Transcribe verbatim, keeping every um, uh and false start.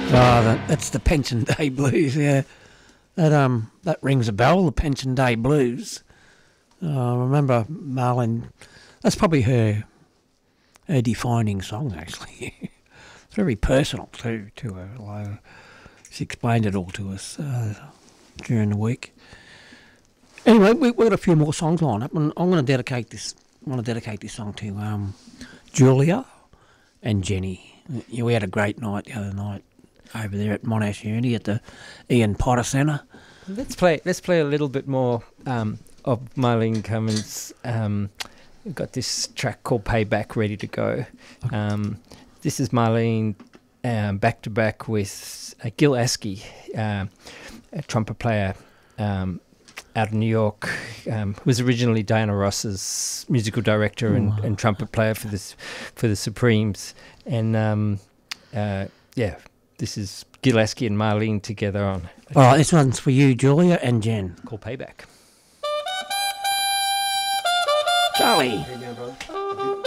Oh, that, that's the Pension Day Blues, yeah. That um that rings a bell, the Pension Day Blues. Uh, I remember Marlene, that's probably her her defining song, actually. It's very personal, too, to her. Like, she explained it all to us uh, during the week. Anyway, we, we've got a few more songs lined up, and I'm going to dedicate this. I want to dedicate this song to um, Julia and Jenny. Yeah, we had a great night the other night over there at Monash Uni at the Ian Potter Centre. Let's play. Let's play a little bit more um, of Marlene Cummins. Um, we've got this track called "Payback" ready to go. Um, this is Marlene um, back to back with uh, Gil Askey, uh, a trumpet player um, out of New York. Um, was originally Diana Ross's musical director and, and trumpet player for this for the Supremes. And um, uh, yeah, this is Gil Askey and Marlene together on. All right, this one's for you, Julia and Jen. Called "Payback." Charlie.